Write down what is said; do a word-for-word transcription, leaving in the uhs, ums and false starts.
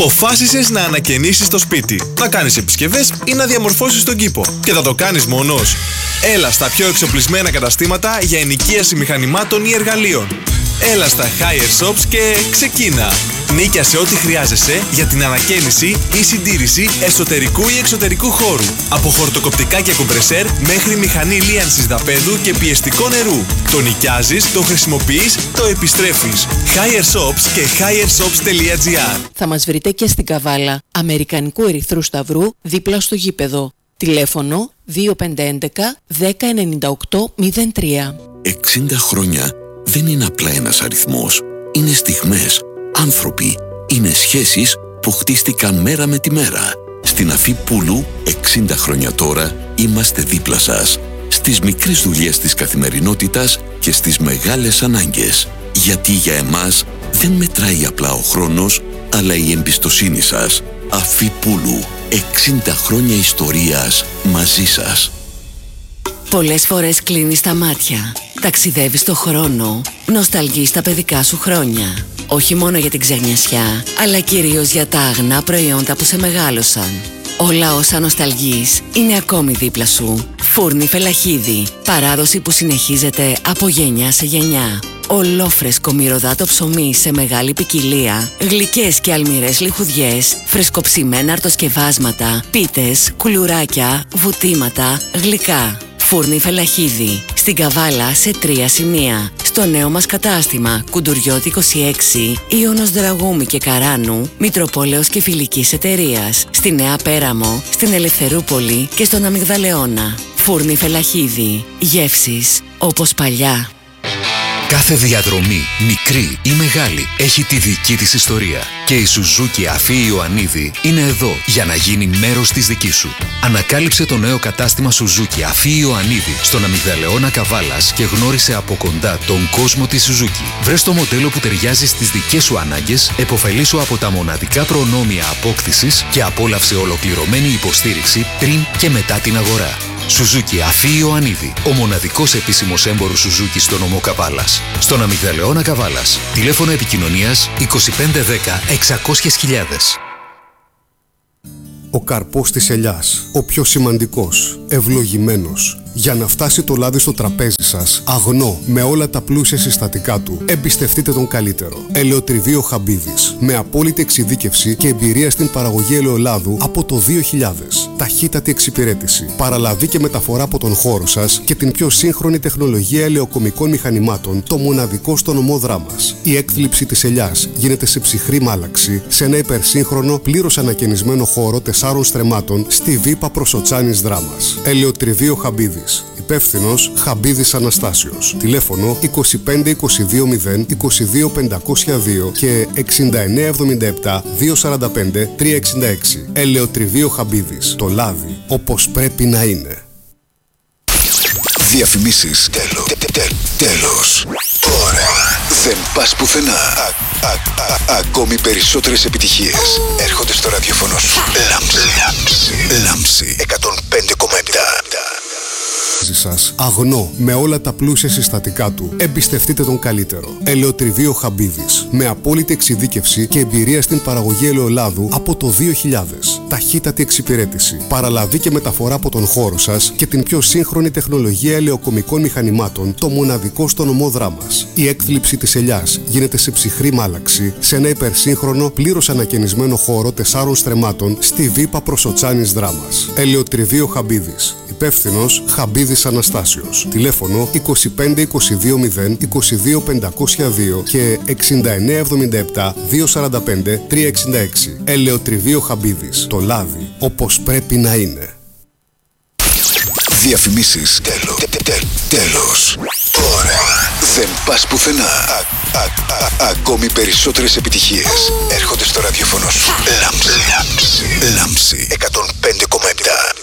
Αποφάσισες να ανακαινήσεις το σπίτι, να κάνεις επισκευές ή να διαμορφώσεις τον κήπο και θα το κάνεις μόνος? Έλα στα πιο εξοπλισμένα καταστήματα για ενοικίαση μηχανημάτων ή εργαλείων. Έλα στα Haier Shops και ξεκίνα! Νίκιασε ό,τι χρειάζεσαι για την ανακαίνιση ή συντήρηση εσωτερικού ή εξωτερικού χώρου. Από χορτοκοπτικά και κομπρεσέρ μέχρι μηχανή λίανσης δαπέδου και πιεστικό νερού. Το νοικιάζεις, το χρησιμοποιείς, το επιστρέφεις. Haier Shops και haier shops τελεία gr. Θα μας βρείτε και στην Καβάλα, Αμερικανικού Ερυθρού Σταυρού, δίπλα στο γήπεδο. Τηλέφωνο δύο πέντε ένα ένα δέκα ενενήντα οκτώ μηδέν τρία. εξήντα χρόνια δεν είναι απλά ένας αριθμός. Είναι στιγμές, άνθρωποι, είναι σχέσεις που χτίστηκαν μέρα με τη μέρα. Στην Αφή Πούλου, εξήντα χρόνια τώρα, είμαστε δίπλα σας. Στις μικρές δουλειές της καθημερινότητας και στις μεγάλες ανάγκες. Γιατί για εμάς δεν μετράει απλά ο χρόνος, αλλά η εμπιστοσύνη σας. Αφή Πούλου, εξήντα χρόνια ιστορίας μαζί σας. Πολλές φορές κλείνεις τα μάτια, ταξιδεύεις το χρόνο, νοσταλγείς τα παιδικά σου χρόνια. Όχι μόνο για την ξενιασιά, αλλά κυρίως για τα αγνά προϊόντα που σε μεγάλωσαν. Όλα όσα νοσταλγείς είναι ακόμη δίπλα σου. Φούρνη Φελαχίδη, παράδοση που συνεχίζεται από γενιά σε γενιά. Ολόφρεσκο μυρωδάτο ψωμί σε μεγάλη ποικιλία, γλυκές και αλμυρές λιχουδιές, φρεσκοψημένα αρτοσκευάσματα, πίτες, κουλουράκια, βουτήματα, γλυκά. Φούρνη Φελαχίδη, στην Καβάλα σε τρία σημεία. Στο νέο μας κατάστημα Κουντουριώτη είκοσι έξι, Ιωνος Δραγούμη και Καράνου, Μητροπόλεως και Φιλικής Εταιρείας. Στη Νέα Πέραμο, στην Ελευθερούπολη και στον Αμυγδαλεώνα. Φούρνη Φελαχίδη, γεύσεις όπως παλιά. Κάθε διαδρομή, μικρή ή μεγάλη, έχει τη δική της ιστορία. Και η Σουζούκι Αφή Ιωαννίδη είναι εδώ για να γίνει μέρος της δικής σου. Ανακάλυψε το νέο κατάστημα Σουζούκι Αφή Ιωαννίδη στον Αμυγδαλεώνα Καβάλας και γνώρισε από κοντά τον κόσμο της Σουζούκι. Βρες το μοντέλο που ταιριάζει στις δικές σου ανάγκες, επωφελήσου από τα μοναδικά προνόμια απόκτησης και απόλαυσε ολοκληρωμένη υποστήριξη πριν και μετά την αγορά. Σουζούκι Αφή Ιωαννίδη, ο μοναδικός επίσημος έμπορος Σουζούκι στο νομό Καβάλας. Στον Αμυγδαλεώνα Καβάλας. Τηλέφωνο επικοινωνίας είκοσι πέντε δέκα εξακόσιες χιλιάδες. Ο καρπός της ελιάς, ο πιο σημαντικός, ευλογημένος. Για να φτάσει το λάδι στο τραπέζι σας, αγνό, με όλα τα πλούσια συστατικά του, εμπιστευτείτε τον καλύτερο. Ελαιοτριβείο Χαμπίδης, με απόλυτη εξειδίκευση και εμπειρία στην παραγωγή ελαιολάδου από το δύο χιλιάδες. Ταχύτατη εξυπηρέτηση, παραλαβή και μεταφορά από τον χώρο σας και την πιο σύγχρονη τεχνολογία ελαιοκομικών μηχανημάτων, το μοναδικό στο νομό Δράμας. Η έκθλιψη της ελιάς γίνεται σε ψυχρή μάλαξη, σε ένα υπερσύγχρονο, πλήρως ανακαινισμένο χώρο τεσσάρων στρεμμάτων στη Βήπα Προσοτσάνης Δράμας. Ελαιοτριβείο Χαμπίδης. Υπεύθυνος Χαμπίδης Αναστάσιος. Τηλέφωνο είκοσι πέντε είκοσι δύο μηδέν είκοσι δύο πεντακόσια δύο και εξήντα εννέα εβδομήντα επτά διακόσια σαράντα πέντε τριακόσια εξήντα έξι. Ελαιοτριβείο Χαμπίδης. Το λάδι όπως πρέπει να είναι. Διαφημίσεις. Τέλος. Τε, τε, τέλος. Ωραία. Δεν πας πουθενά. Α, α, α, ακόμη περισσότερες επιτυχίες έρχονται στο ραδιόφωνο σου. Λάμψη. Λάμψη. Λάμψη. εκατόν πέντε κόμμα επτά. Σας. Αγνό, με όλα τα πλούσια συστατικά του. Εμπιστευτείτε τον καλύτερο. Ελαιοτριβείο Χαμπίδης, με απόλυτη εξειδίκευση και εμπειρία στην παραγωγή ελαιολάδου από το δύο χιλιάδες. Ταχύτατη εξυπηρέτηση, παραλαβή και μεταφορά από τον χώρο σας και την πιο σύγχρονη τεχνολογία ελαιοκομικών μηχανημάτων, το μοναδικό στο νομό Δράμας. Η έκθλιψη της ελιάς γίνεται σε ψυχρή μάλαξη, σε ένα υπερσύγχρονο, πλήρως ανακαινισμένο χώρο τεσσάρων στρεμμάτων στη Βήπα Προσοτσάνης Δράμας. Ελαιοτριβείο Χαμπίδης. Υπεύθυνος Χαμπίδης Αναστάσιος. Τηλέφωνο είκοσι πέντε είκοσι δύο μηδέν είκοσι δύο πεντακόσια δύο και εξήντα εννέα εβδομήντα επτά διακόσια σαράντα πέντε τριακόσια εξήντα έξι. Ελαιοτριβείο Χαμπίδης. Το λάδι όπως πρέπει να είναι. Διαφημίσεις. Τέλος. Τε, τε, τε, τέλος. Ωραία. Δεν πας πουθενά. Α, α, α, ακόμη περισσότερες επιτυχίες έρχονται στο ραδιόφωνο σου. Λάμψη. Λάμψη. Λάμψη. εκατόν πέντε κόμμα επτά.